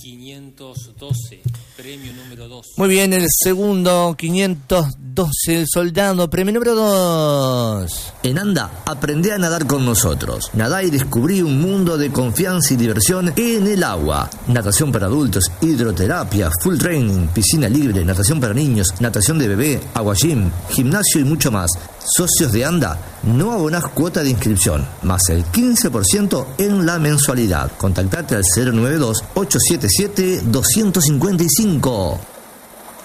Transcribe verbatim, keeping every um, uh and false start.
quinientos doce, premio número dos. Muy bien, el segundo, quinientos doce, el soldado, premio número dos. En Anda, aprendí a nadar con nosotros. Nadá y descubrí un mundo de confianza y diversión en el agua. Natación para adultos, hidroterapia, full training, piscina libre, natación para niños, natación de bebé, agua gym, gimnasio y mucho más. Socios de Anda, no abonás cuota de inscripción, más el quince por ciento en la mensualidad. Contactate al cero nueve dos, ocho siete siete, dos cinco cinco.